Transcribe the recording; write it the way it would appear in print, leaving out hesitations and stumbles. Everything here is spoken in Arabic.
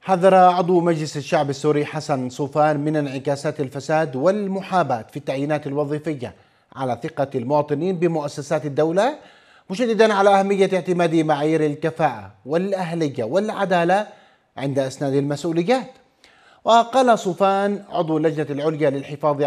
حذر عضو مجلس الشعب السوري حسن صوفان من انعكاسات الفساد والمحاباة في التعيينات الوظيفية على ثقة المواطنين بمؤسسات الدولة، مشددا على أهمية اعتماد معايير الكفاءة والأهلية والعدالة عند إسناد المسؤوليات. وقال صوفان عضو اللجنة العليا للحفاظ